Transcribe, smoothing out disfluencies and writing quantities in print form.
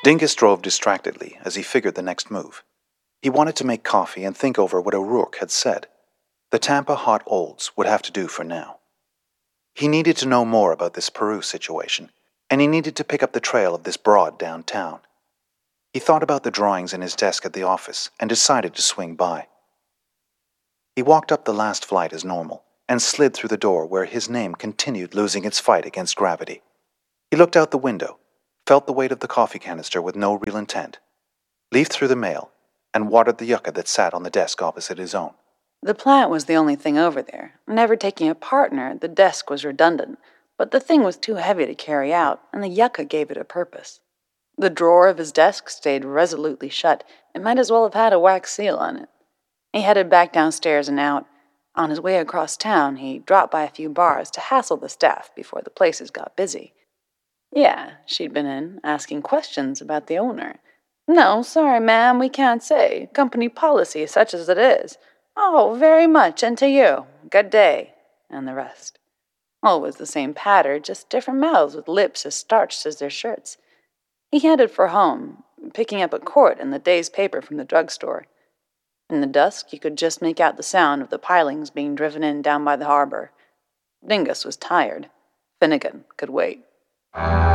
Dingus drove distractedly as he figured the next move. He wanted to make coffee and think over what O'Rourke had said. The Tampa Hot Olds would have to do for now. He needed to know more about this Peru situation, and he needed to pick up the trail of this broad downtown. He thought about the drawings in his desk at the office and decided to swing by. He walked up the last flight as normal and slid through the door where his name continued losing its fight against gravity. He looked out the window, felt the weight of the coffee canister with no real intent, leafed through the mail, and watered the yucca that sat on the desk opposite his own. The plant was the only thing over there. Never taking a partner, the desk was redundant, but the thing was too heavy to carry out, and the yucca gave it a purpose. The drawer of his desk stayed resolutely shut. It might as well have had a wax seal on it. He headed back downstairs and out. On his way across town, he dropped by a few bars to hassle the staff before the places got busy. Yeah, she'd been in, asking questions about the owner. No, sorry, ma'am, we can't say. Company policy, such as it is. Oh, very much, and to you. Good day. And the rest. Always the same patter, just different mouths with lips as starched as their shirts. He headed for home, picking up a quart and the day's paper from the drugstore. In the dusk, you could just make out the sound of the pilings being driven in down by the harbor. Dingus was tired. Finnegan could wait.